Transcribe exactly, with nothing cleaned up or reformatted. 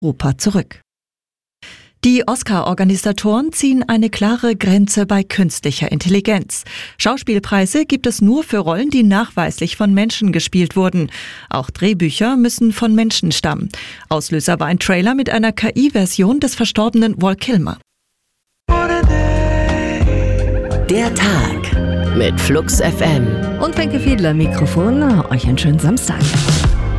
Europa zurück. Die Oscar-Organisatoren ziehen eine klare Grenze bei künstlicher Intelligenz. Schauspielpreise gibt es nur für Rollen, die nachweislich von Menschen gespielt wurden. Auch Drehbücher müssen von Menschen stammen. Auslöser war ein Trailer mit einer K I-Version des verstorbenen Val Kilmer. Der Tag mit Flux F M. Und Wenke Fiedler, Mikrofon. Euch einen schönen Samstag.